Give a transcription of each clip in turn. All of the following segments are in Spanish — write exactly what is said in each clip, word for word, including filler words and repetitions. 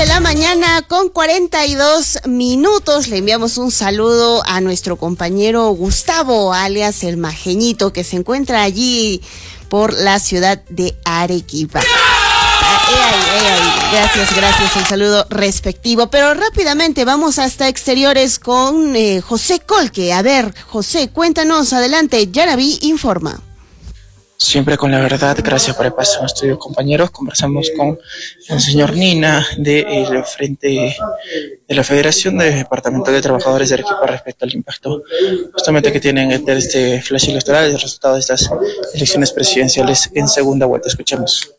de la mañana con cuarenta y dos minutos. Le enviamos un saludo a nuestro compañero Gustavo, alias el Majeñito, que se encuentra allí por la ciudad de Arequipa. Ah, eh, eh, eh, gracias, gracias, el saludo respectivo. Pero rápidamente vamos hasta exteriores con eh, José Colque. A ver, José, cuéntanos, adelante, Yaraví informa. Siempre con la verdad, gracias por el paso en estudio, compañeros. Conversamos con el señor Nina del Frente de la Federación de Departamento de Trabajadores de Arequipa respecto al impacto justamente que tienen de este flash electoral, el resultado de estas elecciones presidenciales en segunda vuelta. Escuchemos.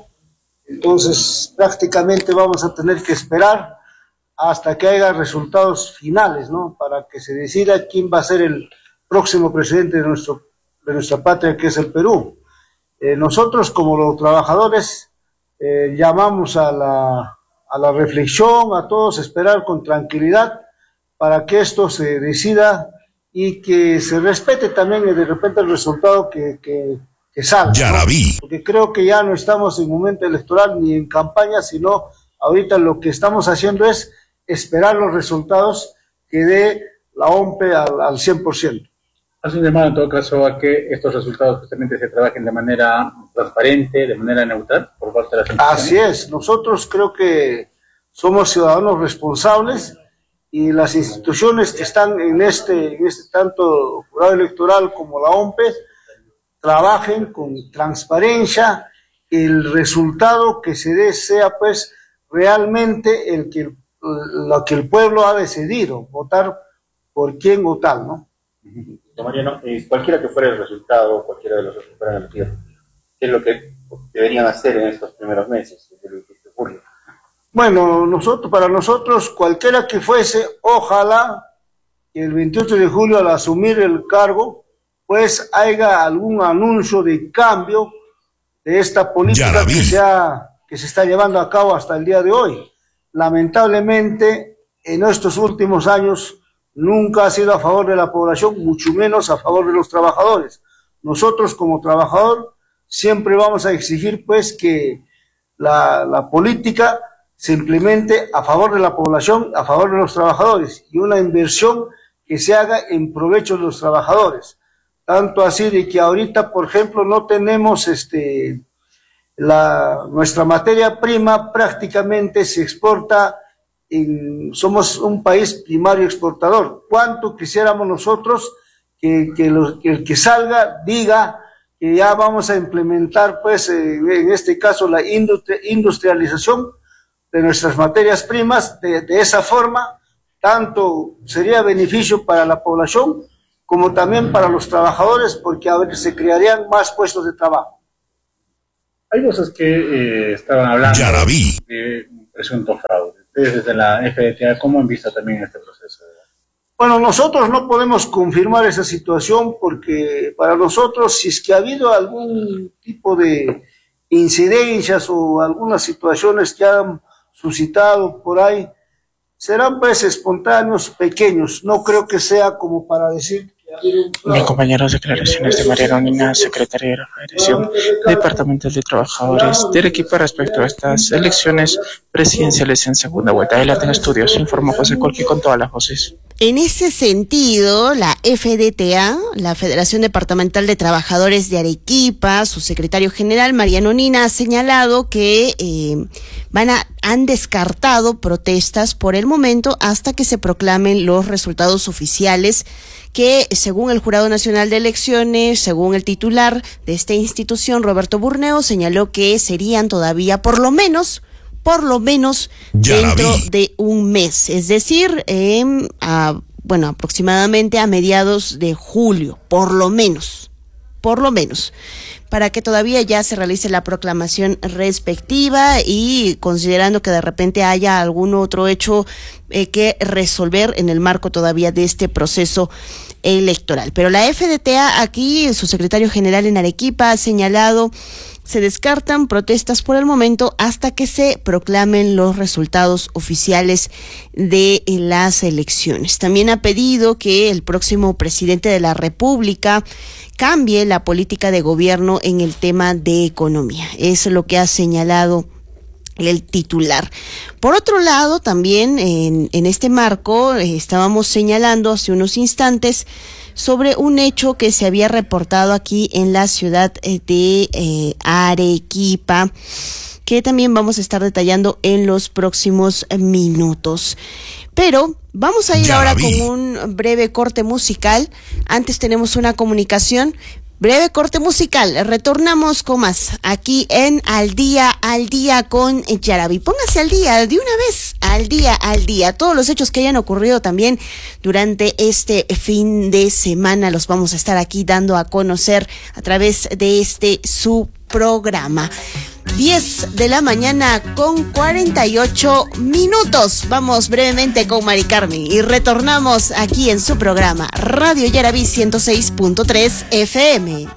Entonces, prácticamente vamos a tener que esperar hasta que haya resultados finales, ¿no? Para que se decida quién va a ser el próximo presidente de nuestro de nuestra patria, que es el Perú. Eh, nosotros, como los trabajadores, eh, llamamos a la, a la reflexión, a todos esperar con tranquilidad para que esto se decida y que se respete también de repente el resultado que, que, que salga, ¿no? Porque creo que ya no estamos en momento electoral ni en campaña, sino ahorita lo que estamos haciendo es esperar los resultados que dé la O M P E al, al cien por ciento. Hace un llamado en todo caso a que estos resultados justamente se trabajen de manera transparente, de manera neutral por parte de las instituciones. Así es, nosotros creo que somos ciudadanos responsables y las instituciones que están en este, en este tanto jurado electoral como la O M P E trabajen con transparencia, el resultado que se dé sea pues realmente el que, lo que el pueblo ha decidido, votar por quién o tal, ¿no? Mariano, eh, cualquiera que fuera el resultado, cualquiera de los que fueran elegidos, ¿qué es lo que deberían hacer en estos primeros meses, desde el veintiocho de julio? Bueno, nosotros, para nosotros, cualquiera que fuese, ojalá que el veintiocho de julio, al asumir el cargo, pues haya algún anuncio de cambio de esta política que se, ha, que se está llevando a cabo hasta el día de hoy. Lamentablemente, en estos últimos años, nunca ha sido a favor de la población, mucho menos a favor de los trabajadores. Nosotros como trabajador siempre vamos a exigir pues que la, la política se implemente a favor de la población, a favor de los trabajadores, y una inversión que se haga en provecho de los trabajadores. Tanto así de que ahorita, por ejemplo, no tenemos este la nuestra materia prima prácticamente se exporta. En, somos un país primario exportador. ¿Cuánto quisiéramos nosotros que, que, lo, que el que salga diga que ya vamos a implementar, pues, eh, en este caso, la industri industrialización de nuestras materias primas? De, de esa forma, tanto sería beneficio para la población como también para los trabajadores, porque a ver, se crearían más puestos de trabajo. Hay cosas que eh, estaban hablando de presunto fraude. Desde la F D T A, ¿cómo han visto también este proceso? Bueno, nosotros no podemos confirmar esa situación porque para nosotros, si es que ha habido algún tipo de incidencias o algunas situaciones que han suscitado por ahí, serán pues espontáneos, pequeños. No creo que sea como para decir... Mi compañero, declaraciones de Mariano Nina, secretaria de la Federación Departamental de Trabajadores de Arequipa respecto a estas elecciones presidenciales en segunda vuelta. Adelante en estudios, informó José Colque con todas las voces. En ese sentido, la F D T A, la Federación Departamental de Trabajadores de Arequipa, su secretario general, Mariano Nina, ha señalado que eh, van a, han descartado protestas por el momento hasta que se proclamen los resultados oficiales que, según el Jurado Nacional de Elecciones, según el titular de esta institución, Roberto Burneo, señaló que serían todavía por lo menos por lo menos dentro de un mes, es decir, eh, a, bueno, aproximadamente a mediados de julio, por lo menos, por lo menos, para que todavía ya se realice la proclamación respectiva y considerando que de repente haya algún otro hecho eh, que resolver en el marco todavía de este proceso electoral. Pero la F D T A aquí, su secretario general en Arequipa, ha señalado: se descartan protestas por el momento hasta que se proclamen los resultados oficiales de las elecciones. También ha pedido que el próximo presidente de la República cambie la política de gobierno en el tema de economía. Es lo que ha señalado el titular. Por otro lado, también en, en este marco eh, estábamos señalando hace unos instantes sobre un hecho que se había reportado aquí en la ciudad de eh, Arequipa, que también vamos a estar detallando en los próximos minutos. Pero vamos a ir ahora con un breve corte musical. Antes tenemos una comunicación. Breve corte musical, retornamos con más aquí en Al Día, Al Día con Yaraví. Póngase al día, de una vez, al día, al día. Todos los hechos que hayan ocurrido también durante este fin de semana los vamos a estar aquí dando a conocer a través de este su programa. diez de la mañana con cuarenta y ocho minutos. Vamos brevemente con Mari Carmen y retornamos aquí en su programa Radio Yaraví ciento seis punto tres F M.